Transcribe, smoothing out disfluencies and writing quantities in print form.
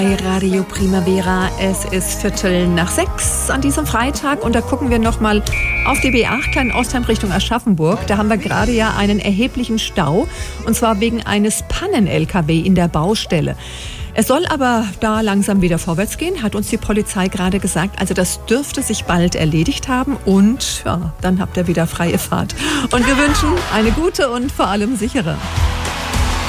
Bei Radio Primavera, es ist 5:45 an diesem Freitag und da gucken wir nochmal auf die B8 Klein-Ostheim Richtung Aschaffenburg. Da haben wir gerade ja einen erheblichen Stau und zwar wegen eines Pannen-LKW in der Baustelle. Es soll aber da langsam wieder vorwärts gehen, hat uns die Polizei gerade gesagt. Also das dürfte sich bald erledigt haben und ja, dann habt ihr wieder freie Fahrt. Und wir wünschen eine gute und vor allem sichere.